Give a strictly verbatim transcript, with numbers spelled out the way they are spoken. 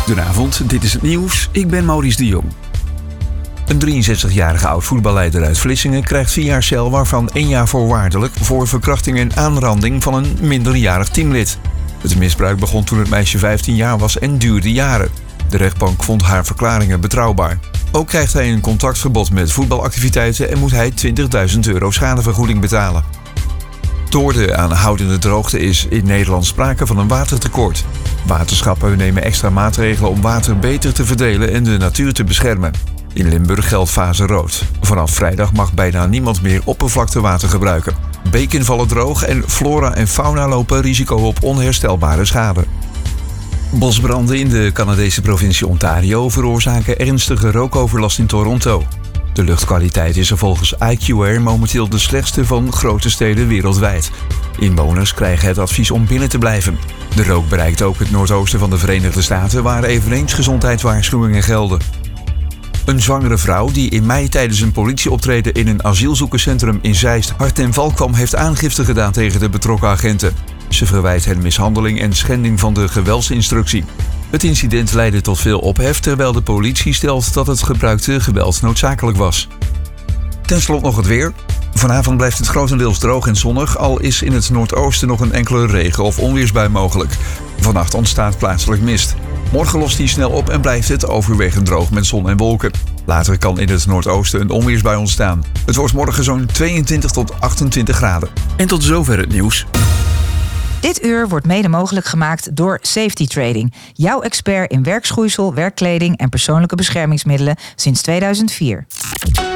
Goedenavond, dit is het nieuws. Ik ben Maurice de Jong. Een drieënzestigjarige oud-voetballeider uit Vlissingen krijgt vier jaar cel, waarvan één jaar voorwaardelijk voor verkrachting en aanranding van een minderjarig teamlid. Het misbruik begon toen het meisje vijftien jaar was en duurde jaren. De rechtbank vond haar verklaringen betrouwbaar. Ook krijgt hij een contactverbod met voetbalactiviteiten en moet hij twintigduizend euro schadevergoeding betalen. Door de aanhoudende droogte is in Nederland sprake van een watertekort. Waterschappen nemen extra maatregelen om water beter te verdelen en de natuur te beschermen. In Limburg geldt fase rood. Vanaf vrijdag mag bijna niemand meer oppervlaktewater gebruiken. Beken vallen droog en flora en fauna lopen risico op onherstelbare schade. Bosbranden in de Canadese provincie Ontario veroorzaken ernstige rookoverlast in Toronto. De luchtkwaliteit is er volgens I Q R momenteel de slechtste van grote steden wereldwijd. Inwoners krijgen het advies om binnen te blijven. De rook bereikt ook het noordoosten van de Verenigde Staten, waar eveneens gezondheidswaarschuwingen gelden. Een zwangere vrouw die in mei tijdens een politieoptreden in een asielzoekerscentrum in Zeist hard ten val kwam, heeft aangifte gedaan tegen de betrokken agenten. Ze verwijt hen mishandeling en schending van de geweldsinstructie. Het incident leidde tot veel ophef, terwijl de politie stelt dat het gebruikte geweld noodzakelijk was. Ten slotte nog het weer. Vanavond blijft het grotendeels droog en zonnig, al is in het noordoosten nog een enkele regen- of onweersbui mogelijk. Vannacht ontstaat plaatselijk mist. Morgen lost die snel op en blijft het overwegend droog met zon en wolken. Later kan in het noordoosten een onweersbui ontstaan. Het wordt morgen zo'n tweeëntwintig tot achtentwintig graden. En tot zover het nieuws. Dit uur wordt mede mogelijk gemaakt door Safety Trading. Jouw expert in werkschoeisel, werkkleding en persoonlijke beschermingsmiddelen sinds tweeduizend vier.